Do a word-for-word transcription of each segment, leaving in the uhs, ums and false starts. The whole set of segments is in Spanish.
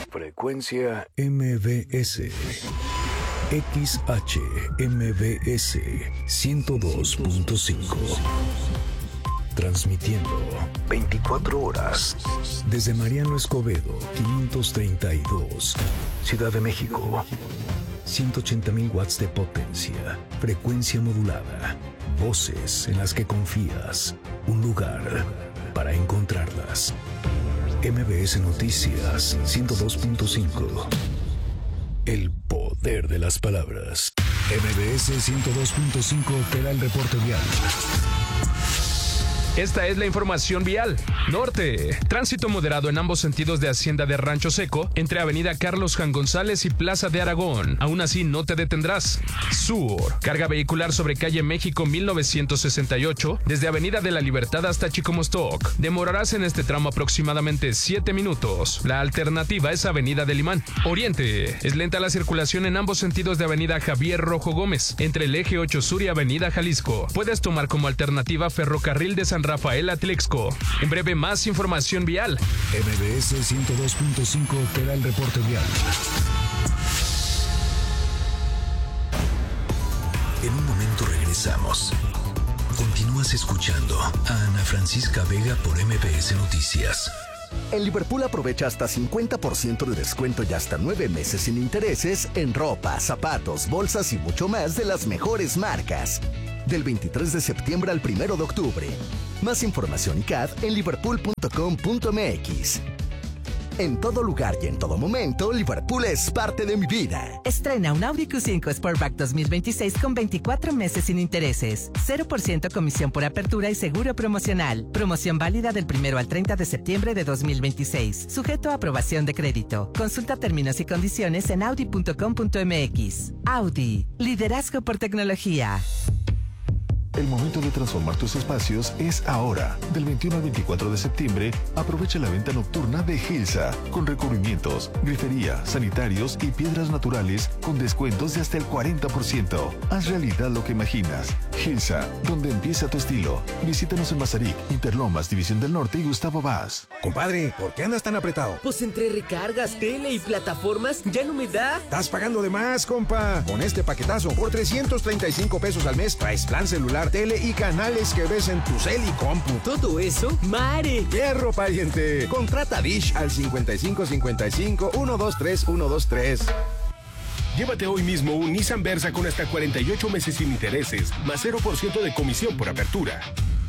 Frecuencia M B S. X H M B S ciento dos punto cinco. Transmitiendo veinticuatro horas desde Mariano Escobedo, quinientos treinta y dos, Ciudad de México. ciento ochenta mil watts de potencia, frecuencia modulada, voces en las que confías, un lugar para encontrarlas. M B S Noticias ciento dos punto cinco. El poder de las palabras. M B S ciento dos punto cinco te da el reporte vial. Esta es la información vial. Norte. Tránsito moderado en ambos sentidos de Hacienda de Rancho Seco, entre Avenida Carlos Jan González y Plaza de Aragón. Aún así, no te detendrás. Sur. Carga vehicular sobre calle México mil novecientos sesenta y ocho, desde Avenida de la Libertad hasta Chicomostoc. Demorarás en este tramo aproximadamente siete minutos. La alternativa es Avenida del Imán. Oriente. Es lenta la circulación en ambos sentidos de Avenida Javier Rojo Gómez, entre el Eje ocho Sur y Avenida Jalisco. Puedes tomar como alternativa Ferrocarril de San Rafael Atlixco. En breve, más información vial. M B S ciento dos punto cinco te da el reporte vial. En un momento regresamos. Continúas escuchando a Ana Francisca Vega por M B S Noticias. En Liverpool aprovecha hasta cincuenta por ciento de descuento y hasta nueve meses sin intereses en ropa, zapatos, bolsas y mucho más de las mejores marcas. Del veintitrés de septiembre al primero de octubre. Más información y C A D en liverpool punto com punto m x. En todo lugar y en todo momento, Liverpool es parte de mi vida. Estrena un Audi Q cinco Sportback dos mil veintiséis con veinticuatro meses sin intereses. cero por ciento comisión por apertura y seguro promocional. Promoción válida del primero al treinta de septiembre de dos mil veintiséis. Sujeto a aprobación de crédito. Consulta términos y condiciones en audi punto com punto m x. Audi. Liderazgo por tecnología. El momento de transformar tus espacios es ahora. Del veintiuno al veinticuatro de septiembre, aprovecha la venta nocturna de Gilsa, con recubrimientos, grifería, sanitarios y piedras naturales con descuentos de hasta el cuarenta por ciento. Haz realidad lo que imaginas. Gilsa, donde empieza tu estilo. Visítanos en Mazarik, Interlomas, División del Norte y Gustavo Vaz. Compadre, ¿por qué andas tan apretado? Pues entre recargas, tele y plataformas, ya no me da. Estás pagando de más, compa. Con este paquetazo, por trescientos treinta y cinco pesos al mes, traes plan celular, tele y canales que ves en tu cel y compu. ¿Todo eso? ¡Mare! ¡Hierro, pariente! Contrata Dish al cincuenta y cinco cincuenta y cinco, ciento veintitrés, ciento veintitrés. Llévate hoy mismo un Nissan Versa con hasta cuarenta y ocho meses sin intereses, más cero por ciento de comisión por apertura.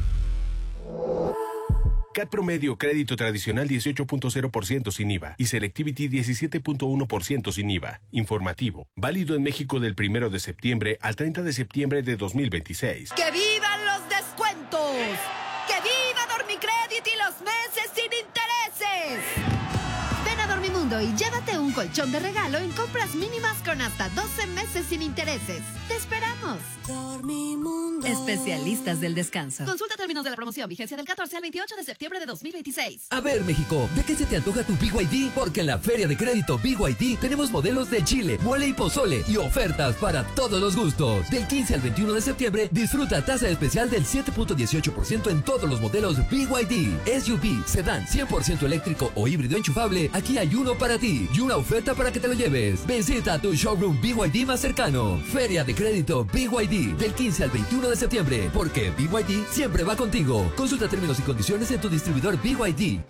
C A T promedio, crédito tradicional dieciocho punto cero por ciento sin I V A y Selectivity diecisiete punto uno por ciento sin I V A. Informativo. Válido en México del primero de septiembre al treinta de septiembre de dos mil veintiséis. ¡Que vivan los descuentos! ¡Que viva Dormicredit y los meses sin intereses! Ven a Dormimundo y llévate un colchón de regalo en compras mínimas con hasta doce meses sin intereses. ¡Te esperamos! Dormimundo. Especialistas del descanso. Consulta términos de la promoción. Vigencia del catorce al veintiocho de septiembre de dos mil veintiséis. A ver, México, ¿de qué se te antoja tu B Y D? Porque en la Feria de Crédito B Y D tenemos modelos de chile, mole y pozole y ofertas para todos los gustos. Del quince al veintiuno de septiembre, disfruta tasa especial del siete punto dieciocho por ciento en todos los modelos B Y D. S U V, sedán cien por ciento eléctrico o híbrido enchufable, aquí hay uno para ti y una oferta para que te lo lleves. Visita tu showroom B Y D más cercano. Feria de Crédito B Y D, del quince al veintiuno de septiembre, porque B Y D siempre va contigo. Consulta términos y condiciones en tu distribuidor B Y D.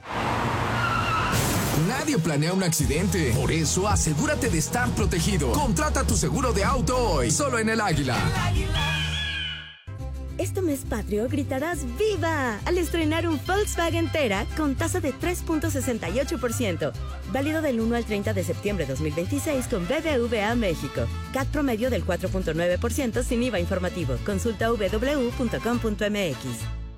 Nadie planea un accidente, por eso asegúrate de estar protegido. Contrata tu seguro de auto hoy, solo en El Águila. Este mes patrio gritarás ¡Viva! Al estrenar un Volkswagen Tera con tasa de tres punto sesenta y ocho por ciento. Válido del uno al treinta de septiembre de dos mil veintiséis con B B V A México. C A T promedio del cuatro punto nueve por ciento sin I V A informativo. Consulta doble u doble u doble u punto com punto m x.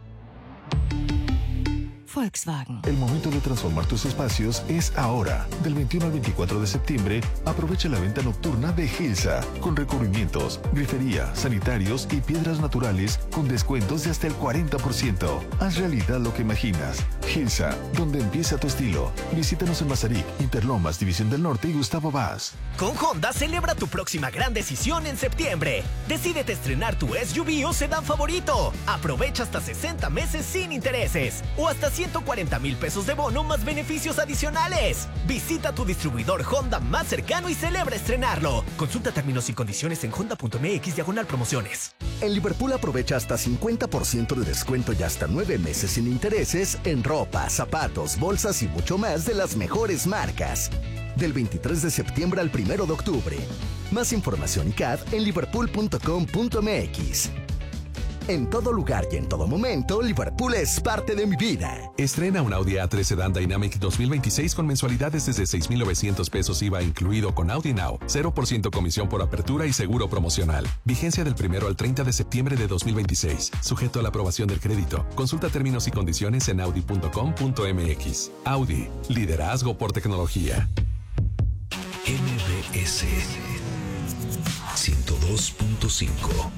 Volkswagen. El momento de transformar tus espacios es ahora. Del veintiuno al veinticuatro de septiembre, aprovecha la venta nocturna de Gilsa, con recubrimientos, grifería, sanitarios y piedras naturales con descuentos de hasta el cuarenta por ciento. Haz realidad lo que imaginas. Gilsa, donde empieza tu estilo. Visítanos en Mazarik, Interlomas, División del Norte y Gustavo Vaz. Con Honda celebra tu próxima gran decisión en septiembre. Decídete estrenar tu S U V o sedán favorito. Aprovecha hasta sesenta meses sin intereses o hasta ciento cuarenta mil pesos de bono más beneficios adicionales. Visita tu distribuidor Honda más cercano y celebra estrenarlo. Consulta términos y condiciones en honda punto m x diagonal promociones. En Liverpool aprovecha hasta cincuenta por ciento de descuento y hasta nueve meses sin intereses en ropa, zapatos, bolsas y mucho más de las mejores marcas. Del veintitrés de septiembre al primero de octubre. Más información y C A D en liverpool punto com punto m x. En todo lugar y en todo momento, Liverpool es parte de mi vida. Estrena un Audi A tres Sedan Dynamic dos mil veintiséis con mensualidades desde seis mil novecientos pesos I V A incluido con Audi Now, cero por ciento comisión por apertura y seguro promocional. Vigencia del primero al treinta de septiembre de dos mil veintiséis. Sujeto a la aprobación del crédito. Consulta términos y condiciones en audi punto com punto m x. Audi, liderazgo por tecnología. M B S ciento dos punto cinco.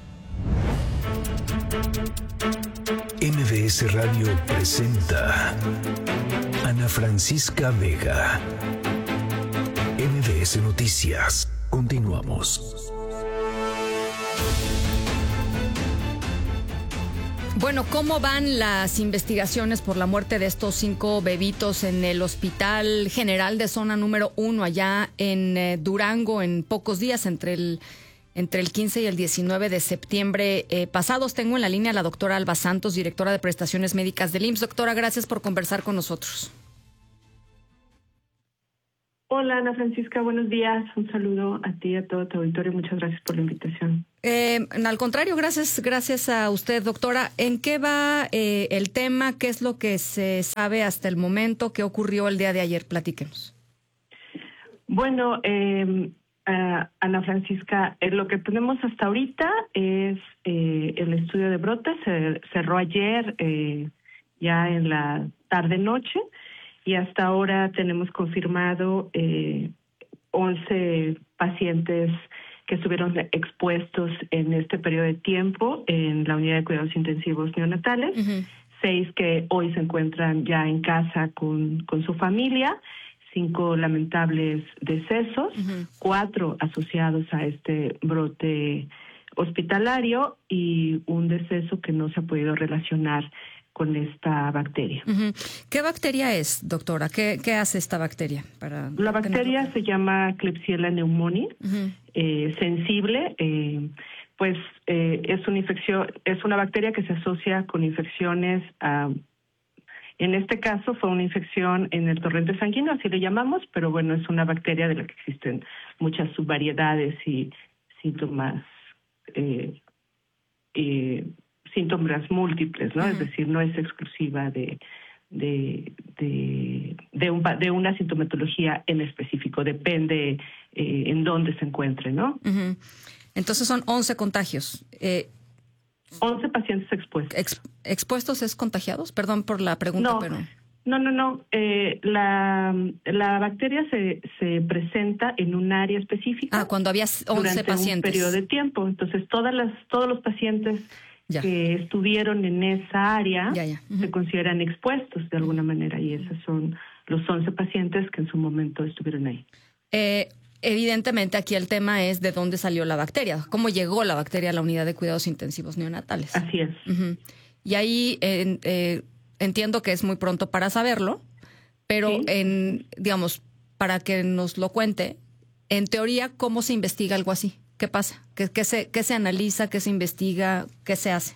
M B S Radio presenta Ana Francisca Vega. M B S Noticias. Continuamos. Bueno, ¿cómo van las investigaciones por la muerte de estos cinco bebitos en el Hospital General de Zona número uno allá en eh, Durango en pocos días, entre el entre el quince y el diecinueve de septiembre eh, pasados? Tengo en la línea a la doctora Alba Santos, directora de Prestaciones Médicas del I M S S. Doctora, gracias por conversar con nosotros. Hola, Ana Francisca, buenos días. Un saludo a ti y a todo tu auditorio. Muchas gracias por la invitación. Eh, al contrario, gracias gracias a usted, doctora. ¿En qué va eh, el tema? ¿Qué es lo que se sabe hasta el momento? ¿Qué ocurrió el día de ayer? Platíquenos. Bueno, eh, uh, Ana Francisca, eh, lo que tenemos hasta ahorita es eh, el estudio de brotes. Se cerró ayer, eh, ya en la tarde-noche. Y hasta ahora tenemos confirmado eh, once pacientes que estuvieron expuestos en este periodo de tiempo en la unidad de cuidados intensivos neonatales, uh-huh. seis que hoy se encuentran ya en casa con, con su familia, cinco lamentables decesos, uh-huh. cuatro asociados a este brote hospitalario y un deceso que no se ha podido relacionar con esta bacteria. Uh-huh. ¿Qué bacteria es, doctora? ¿Qué, qué hace esta bacteria? Para la bacteria tenerlo? Se llama Klebsiella pneumoniae, uh-huh. eh, sensible, eh, pues eh, es una infección, es una bacteria que se asocia con infecciones. Uh, en este caso fue una infección en el torrente sanguíneo, así le llamamos, pero bueno, es una bacteria de la que existen muchas subvariedades y síntomas. Eh, eh, síntomas múltiples, ¿no? Uh-huh. Es decir, no es exclusiva de de de de, un, de una sintomatología en específico, depende eh, en dónde se encuentre, ¿no? Uh-huh. Entonces son once contagios. Eh, once pacientes expuestos. Ex, ¿Expuestos es contagiados? Perdón por la pregunta, no, pero... No, no, no. Eh, la, la bacteria se, se presenta en un área específica. Ah, cuando había once durante pacientes. Un periodo de tiempo. Entonces, todas las todos los pacientes Ya. que estuvieron en esa área ya, ya. Uh-huh. se consideran expuestos de alguna manera, y esos son los once pacientes que en su momento estuvieron ahí. Eh, evidentemente aquí el tema es de dónde salió la bacteria, cómo llegó la bacteria a la unidad de cuidados intensivos neonatales. Así es. Uh-huh. Y ahí eh, eh, entiendo que es muy pronto para saberlo, pero ¿Sí? en digamos, para que nos lo cuente, en teoría, ¿cómo se investiga algo así? ¿Qué pasa? ¿Qué, qué, se, ¿Qué se analiza? ¿Qué se investiga? ¿Qué se hace?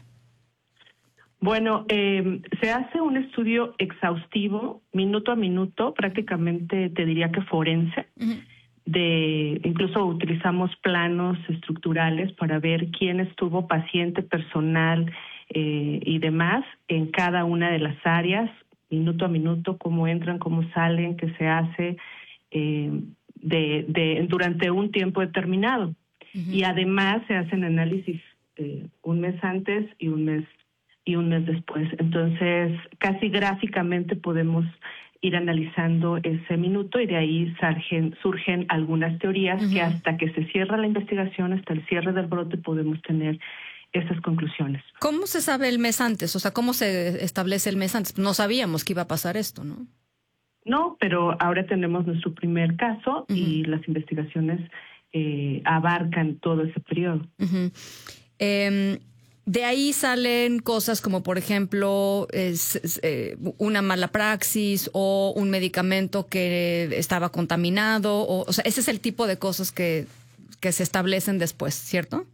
Bueno, eh, se hace un estudio exhaustivo, minuto a minuto, prácticamente te diría que forense. Uh-huh. De, incluso utilizamos planos estructurales para ver quién estuvo, paciente, personal eh, y demás, en cada una de las áreas, minuto a minuto, cómo entran, cómo salen, qué se hace eh, de, de, durante un tiempo determinado. Uh-huh. Y además se hacen análisis eh, un mes antes y un mes y un mes después. Entonces, casi gráficamente podemos ir analizando ese minuto y de ahí surgen, surgen algunas teorías uh-huh. que hasta que se cierra la investigación, hasta el cierre del brote, podemos tener esas conclusiones. ¿Cómo se sabe el mes antes? O sea, ¿cómo se establece el mes antes? No sabíamos que iba a pasar esto, ¿no? No, pero ahora tenemos nuestro primer caso uh-huh. y las investigaciones eh, abarcan todo ese periodo. Uh-huh. Eh, de ahí salen cosas como, por ejemplo, es, es, eh, una mala praxis o un medicamento que estaba contaminado. O, o sea, ese es el tipo de cosas que, que se establecen después, ¿cierto?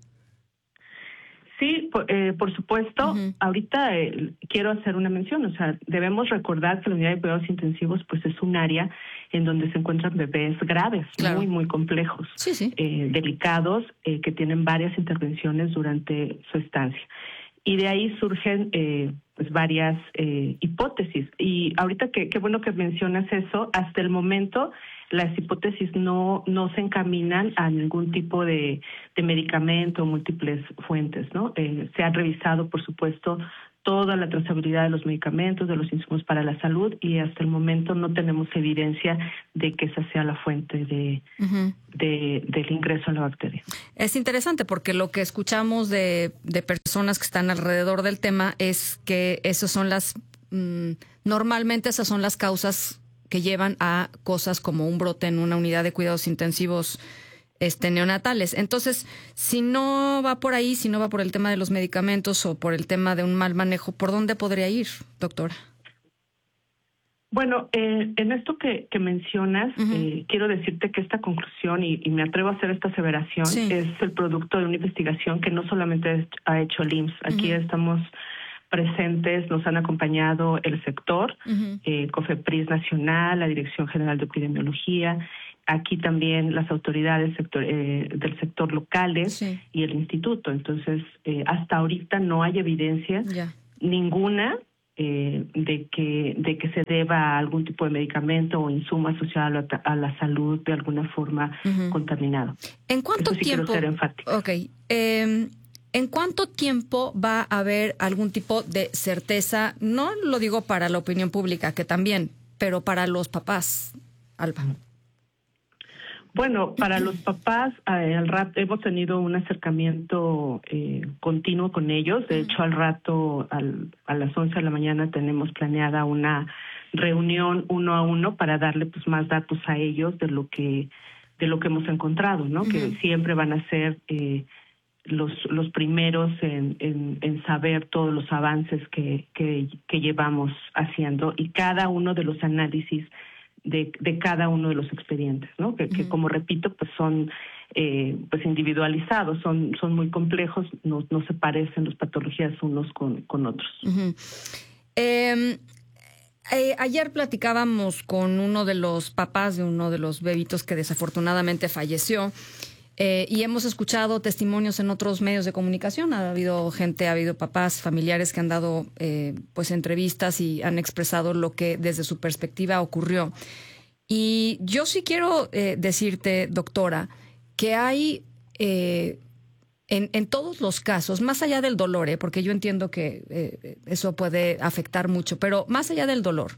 Sí, por, eh, por supuesto. Uh-huh. Ahorita eh, quiero hacer una mención. O sea, debemos recordar que la unidad de cuidados intensivos pues es un área en donde se encuentran bebés graves, claro. muy, muy complejos, sí, sí. Eh, delicados, eh, que tienen varias intervenciones durante su estancia. Y de ahí surgen eh, pues varias eh, hipótesis. Y ahorita que qué bueno que mencionas eso, hasta el momento las hipótesis no no se encaminan a ningún tipo de, de medicamento o múltiples fuentes, ¿no? Eh, se ha revisado, por supuesto, toda la trazabilidad de los medicamentos, de los insumos para la salud, y hasta el momento no tenemos evidencia de que esa sea la fuente de, uh-huh. de del ingreso a la bacteria. Es interesante porque lo que escuchamos de, de personas que están alrededor del tema es que esas son las, mmm, normalmente esas son las causas que llevan a cosas como un brote en una unidad de cuidados intensivos este, neonatales. Entonces, si no va por ahí, si no va por el tema de los medicamentos o por el tema de un mal manejo, ¿por dónde podría ir, doctora? Bueno, eh, en esto que, que mencionas, uh-huh. eh, quiero decirte que esta conclusión, y, y me atrevo a hacer esta aseveración, sí. es el producto de una investigación que no solamente ha hecho el I M S S. Aquí uh-huh. estamos presentes, nos han acompañado el sector, uh-huh. eh, COFEPRIS Nacional, la Dirección General de Epidemiología, aquí también las autoridades sector, eh, del sector locales sí. y el instituto. Entonces, eh, hasta ahorita no hay evidencia yeah. ninguna eh, de que de que se deba a algún tipo de medicamento o insumo asociado a la, a la salud de alguna forma uh-huh. contaminado. ¿En cuánto Eso sí tiempo? Quiero ser enfática. Okay. Eh... ¿En cuánto tiempo va a haber algún tipo de certeza? No lo digo para la opinión pública, que también, pero para los papás, Alba. Bueno, para los papás, eh, al rato hemos tenido un acercamiento eh, continuo con ellos. De hecho, al rato, al, a las once de la mañana, tenemos planeada una reunión uno a uno para darle pues más datos a ellos de lo que de lo que hemos encontrado, ¿no? Uh-huh. Que siempre van a ser eh, los los primeros en, en, en saber todos los avances que, que, que llevamos haciendo y cada uno de los análisis de, de cada uno de los expedientes, ¿no? Que, uh-huh. que como repito, pues son eh, pues individualizados, son son muy complejos, no, no se parecen las patologías unos con, con otros. Uh-huh. Eh, eh, ayer platicábamos con uno de los papás de uno de los bebitos que desafortunadamente falleció. Eh, y hemos escuchado testimonios en otros medios de comunicación. Ha habido gente, ha habido papás, familiares que han dado eh, pues entrevistas y han expresado lo que desde su perspectiva ocurrió. Y yo sí quiero eh, decirte, doctora, que hay eh, en, en todos los casos, más allá del dolor, eh, porque yo entiendo que eh, eso puede afectar mucho, pero más allá del dolor,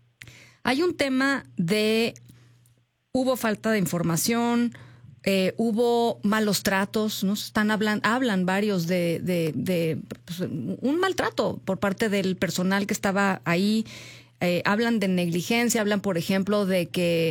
hay un tema de hubo falta de información. Eh, hubo malos tratos, ¿no? Están hablan, hablan varios de, de, de pues, un maltrato por parte del personal que estaba ahí. Eh, hablan de negligencia, hablan, por ejemplo, de que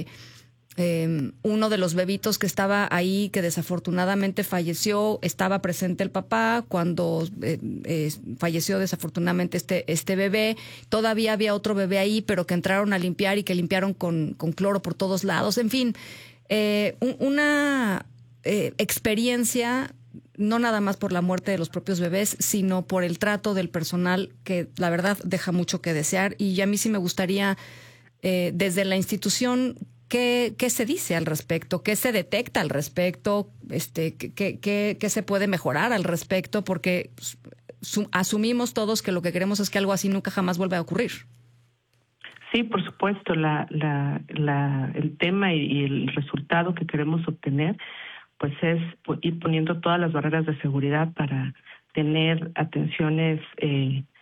eh, uno de los bebitos que estaba ahí, que desafortunadamente falleció, estaba presente el papá cuando eh, eh, falleció desafortunadamente este, este bebé. Todavía había otro bebé ahí, pero que entraron a limpiar y que limpiaron con, con cloro por todos lados. En fin, Eh, una eh, experiencia no nada más por la muerte de los propios bebés, sino por el trato del personal que la verdad deja mucho que desear. Y a mí sí me gustaría, eh, desde la institución, ¿qué, qué se dice al respecto? ¿Qué se detecta al respecto? Este, ¿qué, qué, qué se puede mejorar al respecto? Porque su, asumimos todos que lo que queremos es que algo así nunca jamás vuelva a ocurrir. Sí, por supuesto, la, la, la, el tema y el resultado que queremos obtener pues es ir poniendo todas las barreras de seguridad para tener atenciones eh,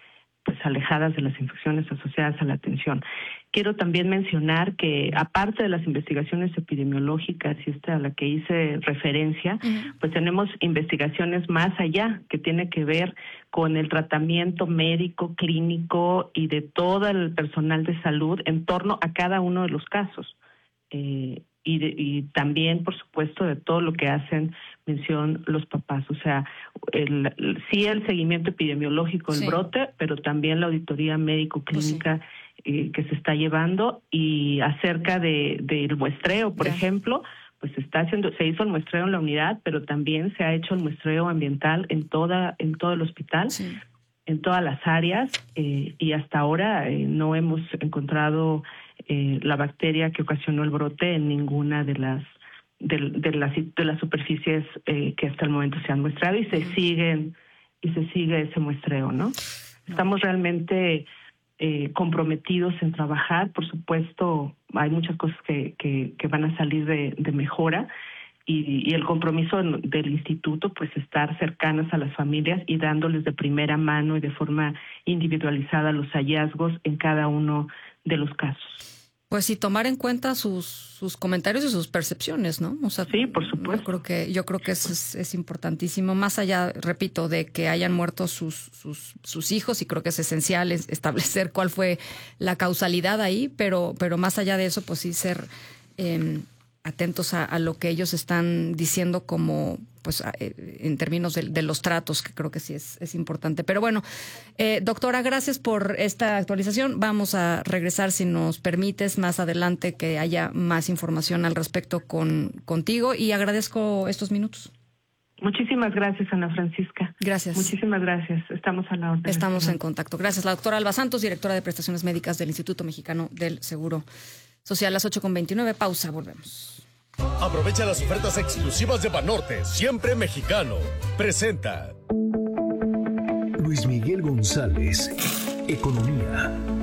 pues alejadas de las infecciones asociadas a la atención. Quiero también mencionar que aparte de las investigaciones epidemiológicas y esta a la que hice referencia, uh-huh. pues tenemos investigaciones más allá que tiene que ver con el tratamiento médico, clínico y de todo el personal de salud en torno a cada uno de los casos. Eh, y, de, y también, por supuesto, de todo lo que hacen mención los papás. O sea, el, el, sí el seguimiento epidemiológico del sí. brote, pero también la auditoría médico-clínica pues sí. eh, que se está llevando. Y acerca de del muestreo, por yeah. ejemplo, pues se está haciendo, se hizo el muestreo en la unidad, pero también se ha hecho el muestreo ambiental en toda en todo el hospital, sí. en todas las áreas, eh, y hasta ahora eh, no hemos encontrado eh, la bacteria que ocasionó el brote en ninguna de las de, de las de las superficies eh, que hasta el momento se han muestrado, y se uh-huh. siguen y se sigue ese muestreo, ¿no? Estamos realmente eh, comprometidos en trabajar. Por supuesto, hay muchas cosas que que, que van a salir de, de mejora. Y, y el compromiso del instituto, pues estar cercanas a las familias y dándoles de primera mano y de forma individualizada los hallazgos en cada uno de los casos. Pues sí, tomar en cuenta sus sus comentarios y sus percepciones, ¿no? O sea, sí, por supuesto. Yo creo que yo creo que eso es, es importantísimo, más allá, repito, de que hayan muerto sus sus sus hijos, y creo que es esencial establecer cuál fue la causalidad ahí, pero pero más allá de eso, pues sí ser eh, atentos a, a lo que ellos están diciendo como, pues, en términos de, de los tratos, que creo que sí es, es importante. Pero bueno, eh, doctora, gracias por esta actualización. Vamos a regresar, si nos permites, más adelante, que haya más información al respecto con contigo, y agradezco estos minutos. Muchísimas gracias, Ana Francisca. Gracias. Muchísimas gracias. Estamos a la orden. Estamos en contacto. Gracias. La doctora Alba Santos, directora de Prestaciones Médicas del Instituto Mexicano del Seguro Social. Las ocho con veintinueve. Pausa. Volvemos. Aprovecha las ofertas exclusivas de Banorte, siempre mexicano. Presenta Luis Miguel González, Economía.